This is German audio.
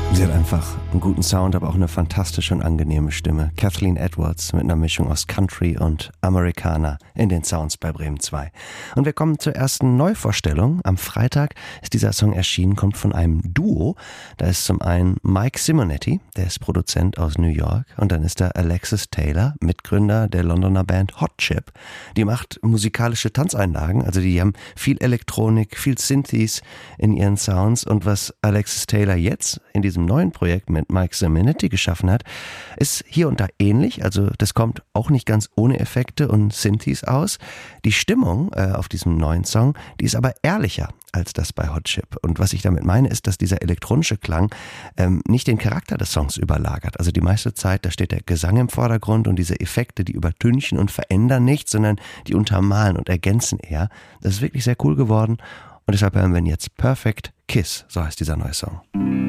Sie hat einfach einen guten Sound, aber auch eine fantastische und angenehme Stimme. Kathleen Edwards mit einer Mischung aus Country und Americana in den Sounds bei Bremen 2. Und wir kommen zur ersten Neuvorstellung. Am Freitag ist dieser Song erschienen, kommt von einem Duo. Da ist zum einen Mike Simonetti, der ist Produzent aus New York. Und dann ist da Alexis Taylor, Mitgründer der Londoner Band Hot Chip. Die macht musikalische Tanzeinlagen, also die haben viel Elektronik, viel Synthes in ihren Sounds. Und was Alexis Taylor jetzt in diesem neuen Projekt mit Mike Simonetti geschaffen hat, ist hier und da ähnlich. Also das kommt auch nicht ganz ohne Effekte und Synthes aus. Die Stimmung auf diesem neuen Song, die ist aber ehrlicher als das bei Hot Chip. Und was ich damit meine, ist, dass dieser elektronische Klang nicht den Charakter des Songs überlagert. Also die meiste Zeit, da steht der Gesang im Vordergrund und diese Effekte, die übertünchen und verändern nichts, sondern die untermalen und ergänzen eher. Das ist wirklich sehr cool geworden und deshalb hören wir jetzt Perfect Kiss, so heißt dieser neue Song.